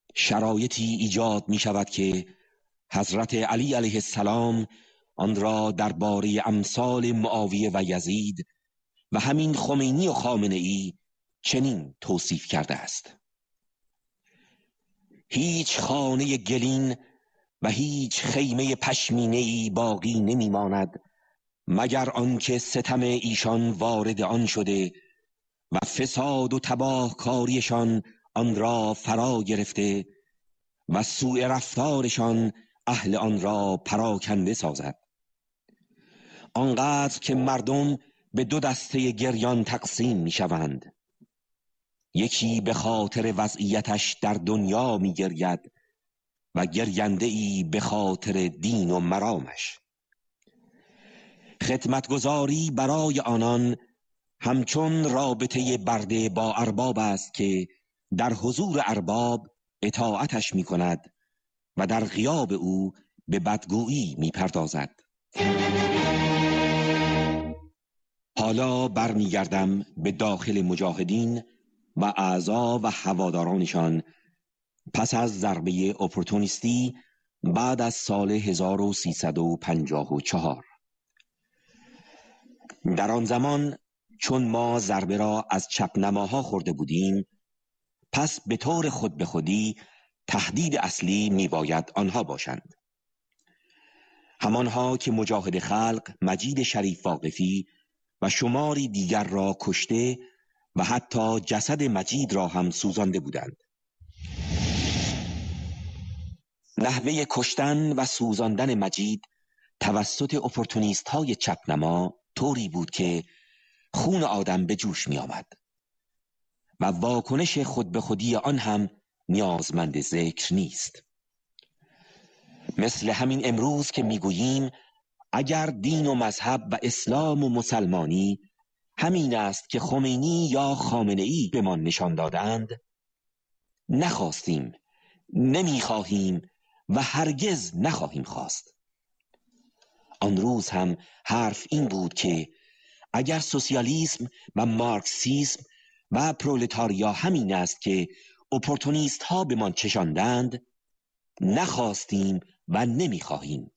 شرایطی ایجاد می شود که حضرت علی علیه السلام آن را درباره امثال معاویه و یزید و همین خمینی و خامنه ای چنین توصیف کرده است: هیچ خانه گلین و هیچ خیمه پشمینه‌ای باقی نمی‌ماند مگر آنکه ستم ایشان وارد آن شده و فساد و تباهکاریشان آن را فرا گرفته و سوء رفتارشان اهل آن را پراکنده سازد. آنقدر که مردم به دو دسته گریان تقسیم می شوند. یکی به خاطر وضعیتش در دنیا می گرید و گرینده ای به خاطر دین و مرامش. خدمتگزاری برای آنان همچون رابطه برده با ارباب است که در حضور ارباب اطاعتش می کند و در غیاب او به بدگویی می پردازد. حالا برمیگردم به داخل مجاهدین و اعضا و هوادارانشان پس از ضربه اپورتونیستی بعد از سال 1354. در آن زمان چون ما ضربه را از چپ نماها خورده بودیم، پس به طور خود به خودی تهدید اصلی می باید آنها باشند. همانها که مجاهد خلق مجید شریف واقفی و شماری دیگر را کشته و حتی جسد مجید را هم سوزانده بودند. نحوه کشتن و سوزاندن مجید توسط اپورتونیست های چپ نما طوری بود که خون آدم به جوش می آمد و واکنش خود به خودی آن هم نیازمند ذکر نیست. مثل همین امروز که میگوییم اگر دین و مذهب و اسلام و مسلمانی همین است که خمینی یا خامنه ای به ما نشان دادند، نخواستیم، نمیخواهیم و هرگز نخواهیم خواست. آن روز هم حرف این بود که اگر سوسیالیسم و مارکسیسم و پرولتاریا همین است که اپورتونیست ها به ما چشاندند، نخواستیم و نمیخواهیم.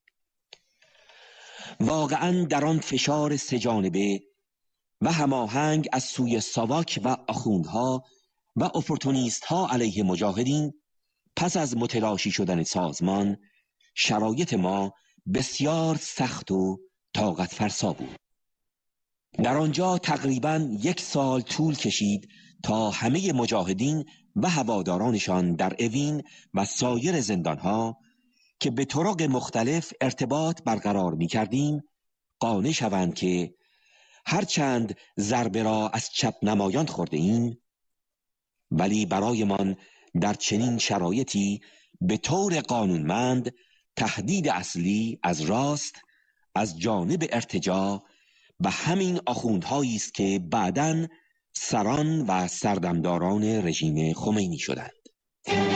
واقعا در آن فشار سه‌جانبه و هماهنگ از سوی ساواک و آخوندها و اپورتونیست ها علیه مجاهدین پس از متلاشی شدن سازمان، شرایط ما بسیار سخت و طاقت فرسا بود. در آنجا تقریباً 1 سال طول کشید تا همه مجاهدین و هوادارانشان در اوین و سایر زندانها که به طرق مختلف ارتباط برقرار می کردیم قانع شوند که هرچند ضربه را از چپ نمایان خورده ایم، ولی برایمان در چنین شرایطی به طور قانونمند تهدید اصلی از راست از جانب ارتجاع و همین آخوندهایی است که بعداً سران و سردمداران رژیم خمینی شدند.